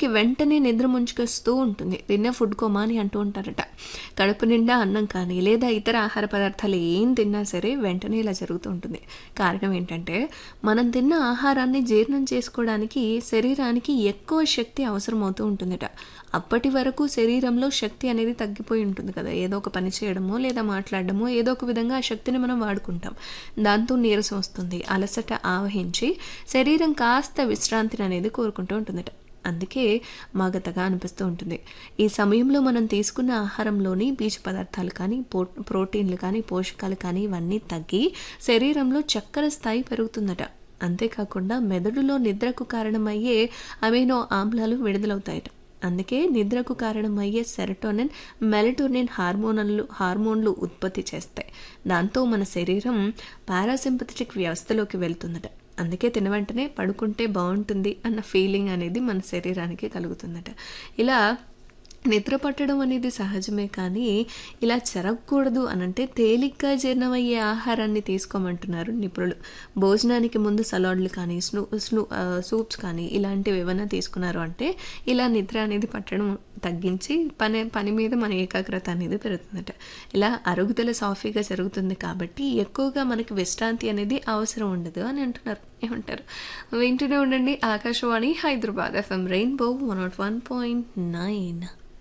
మనకి వెంటనే నిద్ర ముంచుకొస్తూ ఉంటుంది. తిన్న ఫుడ్ కోమా అని అంటూ ఉంటారట. కడుపు నిండా అన్నం కానీ లేదా ఇతర ఆహార పదార్థాలు ఏం తిన్నా సరే వెంటనే ఇలా జరుగుతూ ఉంటుంది. కారణం ఏంటంటే మనం తిన్న ఆహారాన్ని జీర్ణం చేసుకోవడానికి శరీరానికి ఎక్కువ శక్తి అవసరమవుతూ ఉంటుందట. అప్పటి వరకు శరీరంలో శక్తి అనేది తగ్గిపోయి ఉంటుంది కదా, ఏదో ఒక పని చేయడమో లేదా మాట్లాడడమో ఏదో ఒక విధంగా ఆ శక్తిని మనం వాడుకుంటాం. దాంతో నీరసం వస్తుంది, అలసట ఆవహించి శరీరం కాస్త విశ్రాంతిని అనేది కోరుకుంటూ ఉంటుందట. అందుకే మగతగా అనిపిస్తూ ఉంటుంది. ఈ సమయంలో మనం తీసుకున్న ఆహారంలోని పీచు పదార్థాలు కానీ ప్రోటీన్లు కానీ పోషకాలు కానీ ఇవన్నీ తగ్గి శరీరంలో చక్కెర స్థాయి పెరుగుతుందట. అంతేకాకుండా మెదడులో నిద్రకు కారణమయ్యే అమైనో ఆమ్లాలు విడుదలవుతాయట. అందుకే నిద్రకు కారణమయ్యే సెరటోనిన్, మెలటోనిన్ హార్మోన్లు ఉత్పత్తి చేస్తాయి. దాంతో మన శరీరం పారాసింపథెటిక్ వ్యవస్థలోకి వెళ్తుందట. అందుకే తిన వెంటనే పడుకుంటే బాగుంటుంది అన్న ఫీలింగ్ అనేది మన శరీరానికి కలుగుతుందట. ఇలా నిద్ర పట్టడం అనేది సహజమే, కానీ ఇలా జరగకూడదు అనంటే తేలిగ్గా జీర్ణమయ్యే ఆహారాన్ని తీసుకోమంటున్నారు నిపుణులు. భోజనానికి ముందు సలాడ్లు కానీ సూప్స్ కానీ ఇలాంటివి ఏమైనా తీసుకున్నారు అంటే ఇలా నిద్ర అనేది పట్టడం తగ్గించి పని మీద మన ఏకాగ్రత అనేది పెరుగుతుందట. ఇలా అరుగుదల సాఫీగా జరుగుతుంది కాబట్టి ఎక్కువగా మనకి విశ్రాంతి అనేది అవసరం ఉండదు అని అంటున్నారు. ఏమంటారు? వింటూనే ఉండండి ఆకాశవాణి హైదరాబాద్ FM రెయిన్బో 101.9.